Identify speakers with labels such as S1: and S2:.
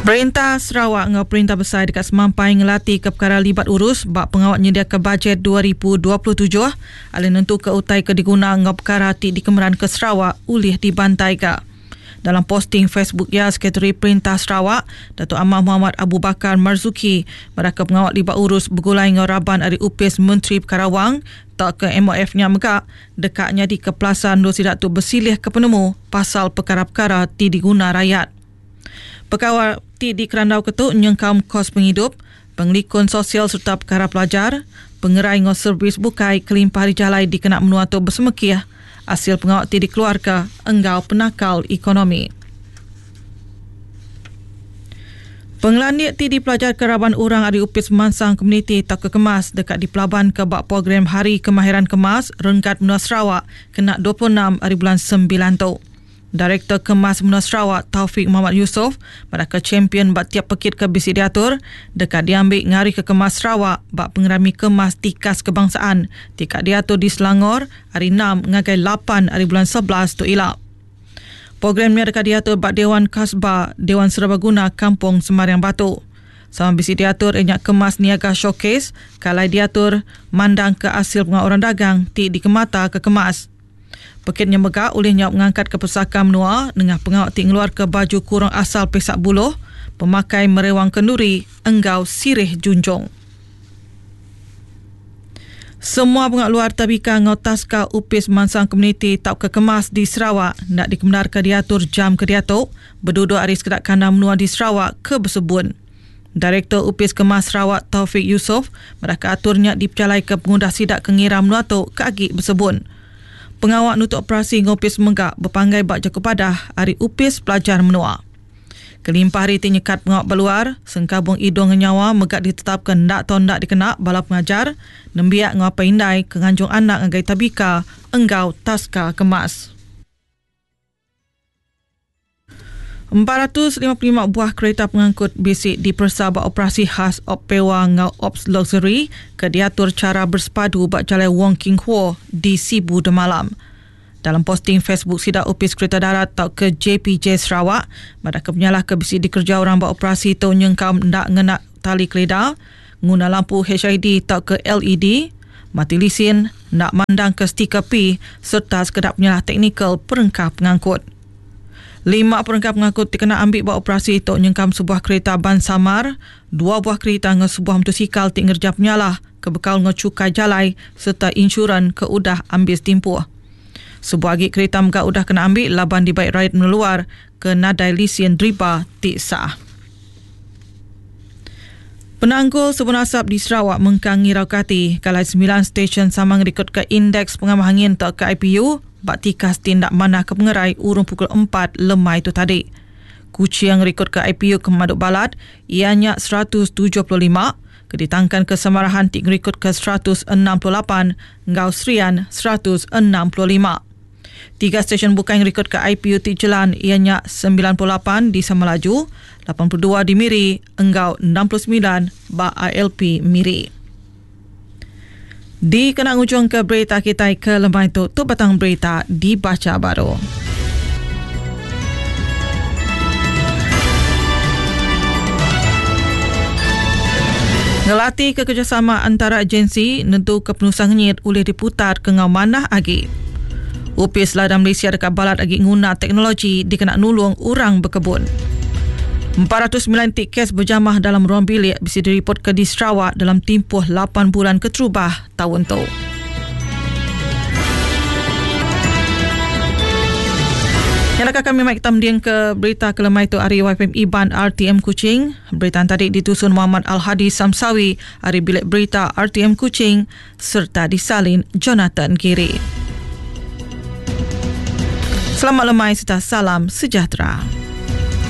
S1: Perintah Sarawak dengan Perintah Besar dekat Semampai ngelatih ke perkara libat urus bak pengawat nyediakan bajet 2027 alih nentu ke utai ke diguna dengan perkara ti dikemeran ke Sarawak ulih dibantai ke. Dalam posting Facebook ya, Sekretari Perintah Sarawak, Datuk Amar Muhammad Abu Bakar Marzuki, mereka pengawat libat urus bergulai dengan Raban Ari Upis Menteri Perkara Wang tak ke MOF-nya megak dekatnya di keplasan dosi Datuk bersilih ke penemu pasal perkara-perkara ti diguna rakyat. Perkara ti di Kerandau Ketuk nyengkam kos penghidup, penglikun sosial serta perkara pelajar, pengerai ngos servis bukai kelimpah rijalai dikena menua tu bersemekiah, hasil pengawat ti dikeluarkan enggau penakal ekonomi. Penglandik ti di pelajar keraban orang Ari Upis Mansang Komuniti tak kekemas dekat di pelaban ke bak program Hari Kemahiran Kemas Rengkat Menua Sarawak kena 26 hari bulan 9 tu. Direktur Kemas Menua Sarawak Taufik Muhammad Yusof mereka champion bak tiap pekit ke bisi diatur dekat diambil ngari ke Kemas Sarawak bak pengerami kemas tikas kebangsaan dekat diatur di Selangor hari 6 ngagai 8 hari bulan 11 tu ilap. Program ni dekat diatur bak Dewan Kasbah Dewan Serbaguna Kampung Semariang Batu. Sama bisi diatur enyak kemas niaga showcase kalai diatur mandang ke hasil pengawasan orang dagang ti di kemata ke kemas. Pekitnya megak olehnya mengangkat ke pesaka menua dengan pengawat ti ngeluar ke baju kurang asal pesak buluh, pemakai merewang kenduri, enggau sirih junjung. Semua pengawat luar tabika ngau taska Upis Mansang Komuniti tak kekemas di Sarawak nak dikebenar ke diatur jam ke diatuk, berduduk hari sekedak kandang menua di Sarawak ke bersebun. Direktur Upis Kemas Sarawak Taufik Yusof mereka aturnya dipercalai ke pengundah sidak kengira menua tu ke agik bersebun. Pengawat nutuk operasi ngopis menggak berpanggai bak jaku padah hari Upis pelajar menua. Kelimpah hari ti nyekat pengawat berluar, sengkabung hidung nyawa megak ditetapkan ndak tahu ndak dikenak bala pengajar, nembiak ngapa indai kenganjung anak ngagai tabika, enggau taska kemas. 455 buah kereta pengangkut bisik dipersa bak operasi khas Oppewa ngau Ops Luxury ke diatur cara bersepadu bak jalan Wong King Hwo di Sibu de Malam. Dalam posting Facebook Sidak Upis Kereta Darat atau ke JPJ Sarawak, mereka menyalah ke bisik dikerja orang bak operasi tu nyengkam ndak ngenak tali keleda, guna lampu HID atau ke LED, mati lisin, nak mandang ke stiker P serta sekedap menyalah teknikal perengkap pengangkut. 5 perengkap pengangkut dikena ambil buat operasi untuk nyengkam sebuah kereta ban samar, 2 buah kereta dengan sebuah motosikal tik ngerjap menyalah, kebekal dengan cukai jalai serta insuran ke udah ambil setimpuh. Sebuah agik kereta megak udah kena ambil laban dibaik raid meluar ke nadai lisian driba tik sah. Penanggul sebun asap di Sarawak mengkangi raukati kalai 9 stesen samang rekod ke indeks pengamah angin tak ke IPU bak tikas tindak mana ke pengerai urung pukul 4 lemai itu tadi. Kuching rekod ke IPU ke Maduk Balat ianya 175, keditangkan ke Samarahan tik rekod ke 168, Ngau Serian 165. 3 stesen bukan rekod ke IPU tik Jelan ianya 98 di Samalaju, 82 di Miri, Engau 69 bak ILP Miri. Di kena ujung ke berita kita ke lemah itu, tu batang berita dibaca baru. Ngelatih kerjasama antara agensi nentu kepenusan ngit oleh diputar ke ngau manah agi. Upis Lada Malaysia dekat balat agi guna teknologi dikena nulung orang berkebun. 409 kes berjamah dalam ruang bilik bisa direport ke di Sarawak dalam tempoh 8 bulan keterubah tahun tu. Yang akan kami kita mendiang ke berita kelemah itu hari YPM Iban RTM Kuching. Berita tadi ditusun Muhammad Al-Hadi Samsawi hari bilik berita RTM Kuching serta disalin Jonathan Giri. Selamat lemai serta salam sejahtera.